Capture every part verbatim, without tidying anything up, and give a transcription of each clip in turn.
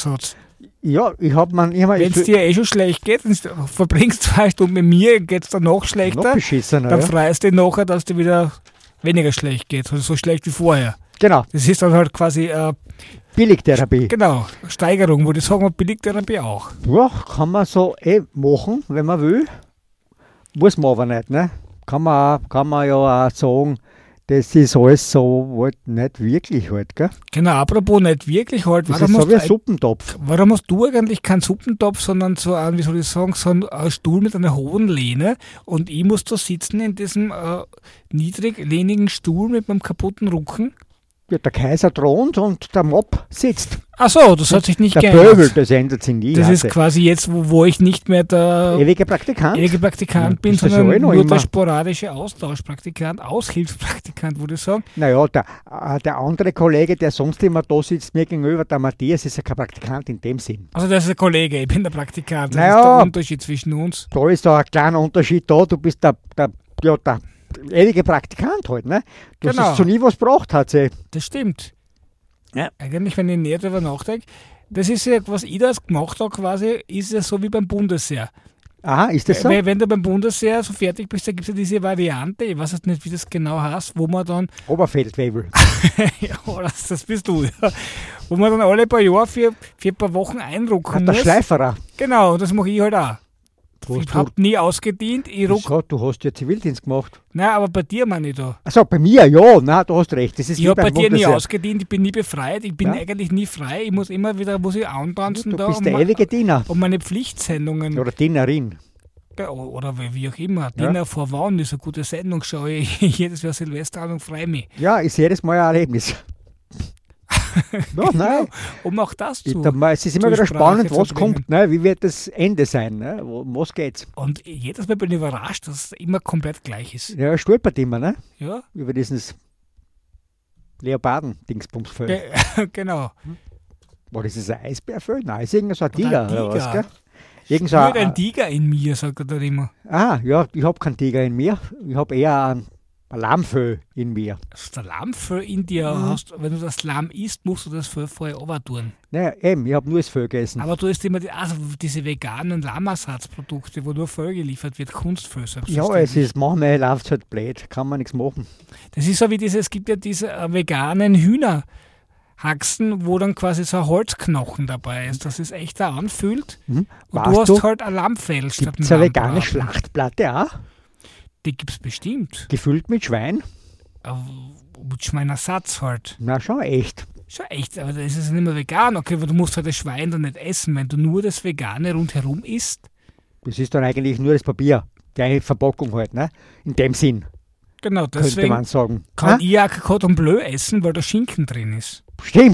Aussatz. Ja, ich habe man immer. Wenn es dir eh schon schlecht geht, und du verbringst zwei Stunden mit mir, geht es dann noch schlechter, noch beschissener, dann ja. freust du dich nachher, dass dir wieder weniger schlecht geht. Also so schlecht wie vorher. Genau, Das ist dann halt quasi, äh, Billigtherapie. genau, Steigerung, würde ich sagen, Billigtherapie auch. Ja, kann man so eh machen, wenn man will. Muss man aber nicht, ne? Kann man, auch, kann man ja auch sagen, das ist alles so halt nicht wirklich halt, gell? Genau, apropos nicht wirklich halt. Das Warum ist so hast, wie ein du, Suppentopf. warum hast du eigentlich keinen Suppentopf, sondern so einen, wie soll ich sagen, so einen äh, Stuhl mit einer hohen Lehne und ich muss da sitzen in diesem äh, niedriglehnigen Stuhl mit meinem kaputten Rücken? Ja, der Kaiser thront und der Mob sitzt. Ach so, das hat sich nicht Der geändert. Pöbel, das ändert sich nie. Das ist hatte. quasi jetzt, wo, wo ich nicht mehr der Ewige Praktikant. ewige Praktikant Ja, bin, bist du sondern so eh noch nur immer. der sporadische Austauschpraktikant, Aushilfspraktikant, würde ich sagen. Naja, der, äh, der andere Kollege, der sonst immer da sitzt, mir gegenüber, der Matthias, ist ja kein Praktikant in dem Sinn. Also das ist ein Kollege, ich bin der Praktikant. Das Naja. ist der Unterschied zwischen uns. Da ist da ein kleiner Unterschied da, du bist der, der, ja, der ewige Praktikant halt, ne? Du Genau. hast so nie was gebracht, hat sie. Das stimmt. Ja. Eigentlich, wenn ich näher darüber nachdenke, das ist ja, was ich da jetzt gemacht habe quasi, ist ja so wie beim Bundesheer. Aha, ist das so? Weil wenn du beim Bundesheer so fertig bist, dann gibt es ja diese Variante, ich weiß jetzt nicht, wie das genau heißt, wo man dann, Oberfeldwebel. ja, das, das bist du, ja, wo man dann alle paar Jahre für, für ein paar Wochen einrucken Der muss. Schleiferer. Genau, das mache ich halt auch. Du hast, Ich habe nie ausgedient, ich ruck. Wieso? Du hast ja Zivildienst gemacht. Nein, aber bei dir meine ich da. Achso, bei mir, ja, nein, du hast recht. Das ist Ich wie habe bei beim dir nie Bundesheer. ausgedient, ich bin nie befreit, ich bin Ja. eigentlich nie frei, ich muss immer wieder, muss ich antanzen Du da bist um, der ewige Diener. um meine Pflichtsendungen. Oder Dienerin. Ja, Oder wie wie auch immer. Ja. Dinner vor Wann ist eine gute Sendung, schaue ich jedes Jahr Silvester an und freue mich. Ja, ist jedes Mal ein Erlebnis. Ja, nein. Um auch das Ich, zu. da, es ist immer zur wieder Sprache spannend, zu was bringen. kommt, ne? Wie wird das Ende sein, ne? Wo- Um was geht's? Und jedes Mal bin ich überrascht, dass es immer komplett gleich ist. Ja, stolpert immer, ne? Ja, Über dieses Leoparden-Dingsbumsfell. Ge genau. War das ein Eisbärfell? Nein, ist irgendein so ein Oder Tiger, ein oder was, Tiger. gell? Irgend so Nur ein, ein Tiger in mir, sagt er dann immer. ah, ja, ich habe keinen Tiger in mir. Ich habe eher ein, ein Lammfell in mir. Das ist der Lammfell in dir. Mhm. Hast, wenn du das Lamm isst, musst du das Fell vorher runter. Naja, eben, ich habe nur das Fell gegessen. Aber du isst immer die, also diese veganen Lammersatzprodukte, wo nur Fell geliefert wird, Kunstfell. Ja, es selbstverständlich. ist, manchmal läuft es halt blöd, kann man nichts machen. Das ist so wie diese, es gibt ja diese äh, veganen Hühnerhaxen, wo dann quasi so ein Holzknochen dabei ist, dass es echt da anfühlt. Mhm. Und Weißt du hast du, halt ein Lammfell statt gibt es ein eine vegane Lammbraten. Schlachtplatte auch? Die gibt es bestimmt. Gefüllt mit Schwein? Äh, Mit Schweinersatz halt. Na, schon echt. Schon echt, aber das ist nicht mehr vegan. Okay, aber du musst halt das Schwein dann nicht essen, wenn du nur das Vegane rundherum isst. Das ist dann eigentlich nur das Papier. Die Verpackung halt, ne? In dem Sinn, Genau, könnte deswegen man sagen. kann Ha? ich auch kein Cordon Bleu essen, weil da Schinken drin ist. Stimmt.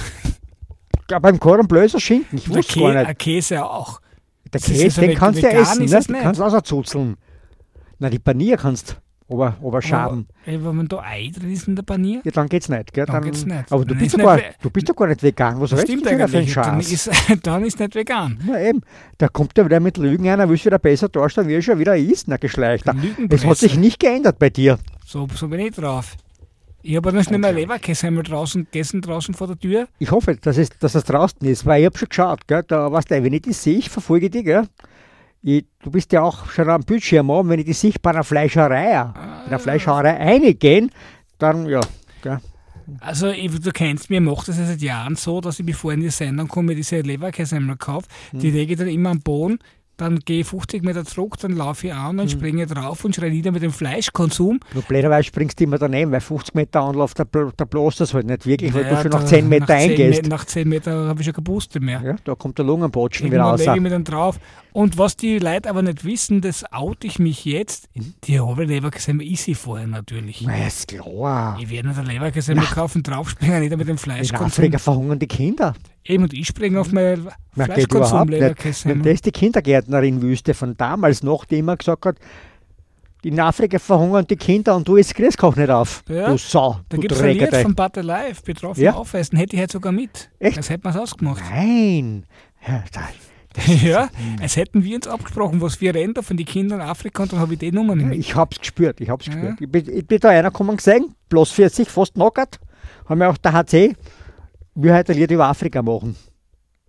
Ja, beim Cordon Bleu ist ein Schinken. Ich Der wusste Kä gar nicht. ein Käse auch. Der das ist Käse, also den ve- kannst du ja vegan essen, ist ne? es Den nicht. kannst du rauszuzeln. Na, die Panier kannst du aber, aber schaben. Aber, äh, wenn man da Ei drin ist in der Panier, Ja, dann geht's nicht, gell? Dann geht's nicht. Aber du Dann bist, ist ja gar, nicht we- du bist ja gar nicht vegan. Was das redest du stimmt wieder für einen eigentlich. Dann Schatz? ist, dann ist nicht vegan. Na eben, da kommt er wieder mit Lügen einer, willst wieder besser darstellen, wie er schon wieder ist. Na, Geschlechter. Es hat Lügenpresse. sich nicht geändert bei dir. So, so bin ich drauf. Ich habe noch schnell mal Leberkäse draußen gegessen, draußen vor der Tür. Ich hoffe, dass es, dass es draußen ist, weil ich habe schon geschaut, gell? Da, weißt du, wenn ich das sehe, ich verfolge dich, gell? Ich, du bist ja auch schon am Bildschirm an, wenn ich die sehe bei einer Fleischerei, bei einer Fleischerei reingehen, dann, ja, gell? Also, ich, du kennst mich, ich mache das ja seit Jahren so, dass ich, bevor ich in die Sendung komme, diese Leberkäse einmal kaufe. Die lege ich dann immer am Boden, dann gehe ich fünfzig Meter zurück, dann laufe ich an, dann springe ich drauf und schreie nieder mit dem Fleischkonsum. Nur blöderweise springst du immer daneben, weil fünfzig Meter Anlauf, da, bl- da bloß das halt nicht wirklich, weil Ja, du schon da- nach zehn Meter nach zehn eingehst. Me- Nach zehn Metern habe ich schon keine Puste mehr. Ja, da kommt der Lungenbotschen wieder Irgendwann raus. lege ich mich dann drauf. Und was die Leute aber nicht wissen, das oute ich mich jetzt. Die halbe Leberkäse ist sie vorher natürlich. Na, ist klar. Ich werde nicht eine Leberkäse mehr kaufen, draufspringen, nicht mit dem In Fleischkonsum. Afrika verhungern die Kinder. Eben, und ich springe auf mein Na, geht Fleischkonsum überhaupt nicht. Leberkäse. Wenn das die Kindergärtnerin wüsste von damals noch, die immer gesagt hat, in Afrika verhungern die Kinder und du isst Grießkoch nicht auf. Ja, Du Sau, Da du gibt es ein Lied Dreckerte. von Butter Live, betroffen Ja. aufessen, hätte ich heute sogar mit. Echt? Das hätten wir es ausgemacht. Nein. Ja, da, Ja, als hätten wir uns abgesprochen, was wir rennen da von den Kindern in Afrika und dann habe ich die Nummer nicht mit. ich hab's gespürt, ich hab's Ja. gespürt. Ich bin, ich bin da einer gekommen gesehen, bloß vierzig, fast knockert. Haben wir auch der H C, wir heute ein Lied über Afrika machen.